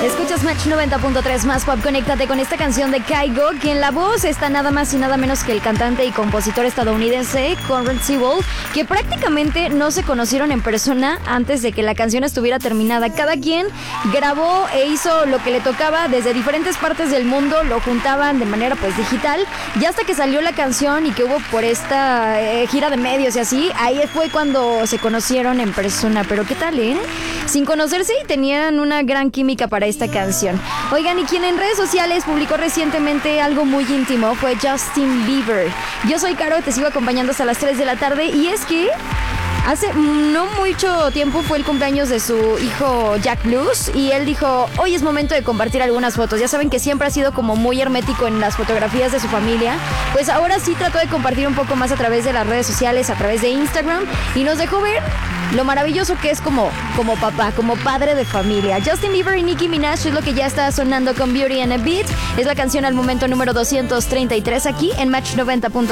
Escuchas Match 90.3 más pop. Conéctate con esta canción de Kygo, que en la voz está nada más y nada menos que el cantante y compositor estadounidense Conrad Sewell, que prácticamente no se conocieron en persona antes de que la canción estuviera terminada. Cada quien grabó e hizo lo que le tocaba desde diferentes partes del mundo, lo juntaban de manera pues digital, y hasta que salió la canción y que hubo por esta gira de medios y así, ahí fue cuando se conocieron en persona. Pero ¿qué tal, Sin conocerse, tenían una gran química para esta canción. Oigan, y quien en redes sociales publicó recientemente algo muy íntimo fue Justin Bieber. Yo soy Caro, te sigo acompañando hasta las 3 de la tarde, y es que hace no mucho tiempo fue el cumpleaños de su hijo Jack Blues, y él dijo, hoy es momento de compartir algunas fotos. Ya saben que siempre ha sido como muy hermético en las fotografías de su familia, pues ahora sí trató de compartir un poco más a través de las redes sociales, a través de Instagram, y nos dejó ver lo maravilloso que es como papá, como padre de familia. Justin Bieber y Nicki Minaj es lo que ya está sonando con Beauty and a Beat. Es la canción al momento número 233 aquí en Match 90.3.